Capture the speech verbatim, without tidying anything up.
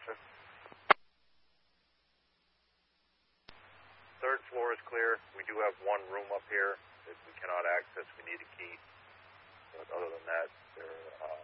sir. Third floor is clear. We do have one room up here that we cannot access. We need a key. But other than that, there, uh,